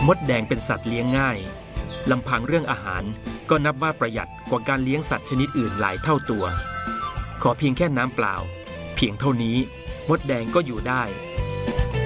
มดแดงเป็นสัตว์เลี้ยงง่ายลำพังเรื่องอาหารก็นับว่าประหยัดกว่าการเลี้ยงสัตว์ชนิดอื่นหลายเท่าตัวขอเพียงแค่น้ำเปล่าเพียงเท่านี้มดแดงก็อยู่ได้